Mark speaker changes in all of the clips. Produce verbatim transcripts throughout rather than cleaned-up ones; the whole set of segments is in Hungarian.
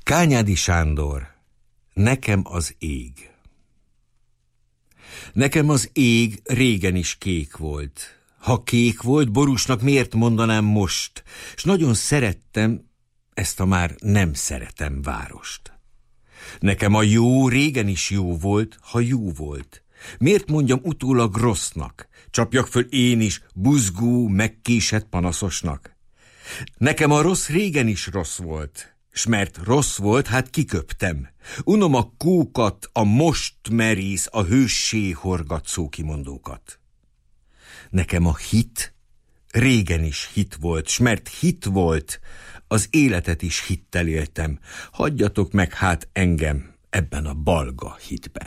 Speaker 1: Kányádi Sándor, nekem az ég. Nekem az ég régen is kék volt. Ha kék volt, borúsnak miért mondanám most? S nagyon szerettem ezt a már nem szeretem várost. Nekem a jó régen is jó volt, ha jó volt. Miért mondjam utólag rossznak? Csapjak föl én is buzgó, megkésett panaszosnak? Nekem a rossz régen is rossz volt, s mert rossz volt, hát kiköptem. Unom a kókat, a most merész, a hőssé horgat szókimondókat. Nekem a hit régen is hit volt, s mert hit volt, az életet is hittel éltem. Hagyjatok meg hát engem ebben a balga hitben.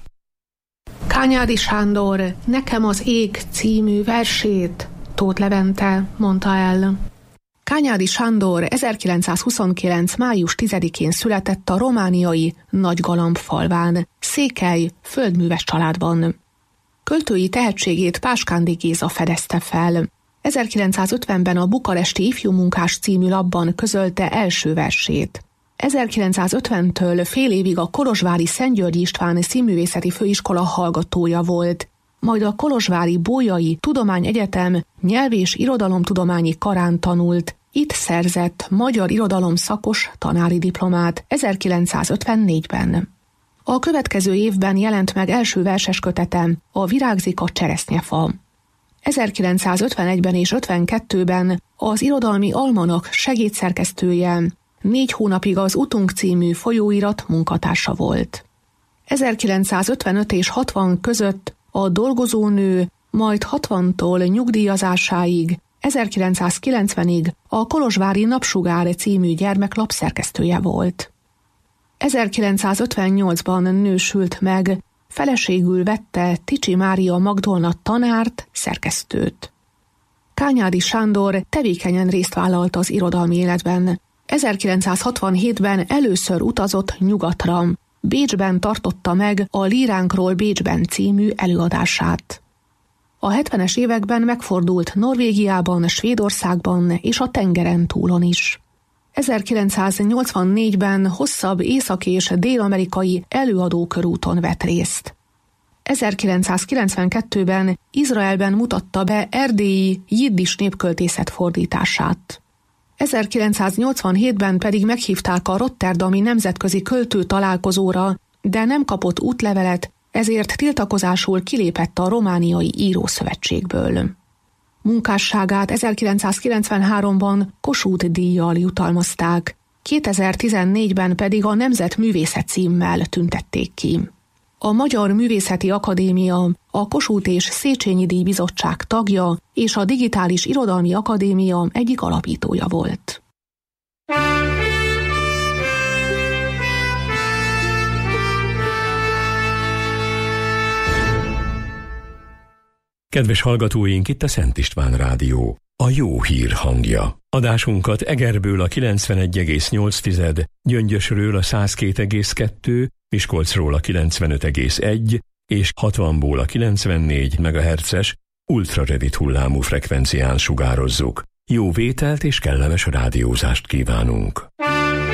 Speaker 2: Kányádi Sándor, nekem az ég című versét Tóth Levente mondta el. Kányádi Sándor ezerkilencszázhuszonkilenc. május tizedikén született a romániai Nagygalamb falván, székely, földműves családban. Költői tehetségét Páskándi Géza fedezte fel. ezerkilencszázötvenben a Bukaresti Ifjú Munkás című lapban közölte első versét. ezerkilencszázötventől fél évig a kolozsvári Szentgyörgyi István Színművészeti Főiskola hallgatója volt, majd a kolozsvári Bolyai Tudományegyetem nyelv- és irodalomtudományi karán tanult, itt szerzett magyar irodalom szakos tanári diplomát ezerkilencszázötvennégyben. A következő évben jelent meg első verses kötetem, a Virágzik a cseresznyefa. ezerkilencszázötvenegyben és ötvenkettőben az Irodalmi Almanak segédszerkesztője, négy hónapig az Utunk című folyóirat munkatársa volt. ezerkilencszázötvenöt és hatvan között a Dolgozónő, majd hatvantól nyugdíjazásáig, ezerkilencszázkilencvenig a Kolozsvári Napsugár című gyermeklap szerkesztője volt. ezerkilencszázötvennyolcban nősült meg, feleségül vette Ticsi Mária Magdolna tanárt, szerkesztőt. Kányádi Sándor tevékenyen részt vállalt az irodalmi életben. ezerkilencszázhatvanhétben először utazott nyugatra, Bécsben tartotta meg a Líránkról Bécsben című előadását. A hetvenes években megfordult Norvégiában, Svédországban és a tengeren túlon is. ezerkilencszáznyolcvannégyben hosszabb észak- és dél-amerikai előadókörúton vett részt. ezerkilencszázkilencvenkettőben Izraelben mutatta be erdélyi jiddis népköltészet fordítását. ezerkilencszáznyolcvanhétben pedig meghívták a rotterdami nemzetközi költő találkozóra, de nem kapott útlevelet, ezért tiltakozásul kilépett a romániai írószövetségből. Munkásságát ezerkilencszázkilencvenháromban Kossuth-díjjal jutalmazták, kétezer-tizennégyben pedig a Nemzetművészet címmel tüntették ki. A Magyar Művészeti Akadémia, a Kossuth és Széchenyi díj bizottság tagja és a Digitális Irodalmi Akadémia egyik alapítója volt.
Speaker 3: Kedves hallgatóink, itt a Szent István Rádió, a jó hír hangja. Adásunkat Egerből a kilencvenegy egész nyolc, Gyöngyösről a száz két egész kettő, Miskolcról a kilencvenöt egész egy és hatvanból a kilencvennégy megahertzes ultrarövid hullámú frekvencián sugározzuk. Jó vételt és kellemes rádiózást kívánunk!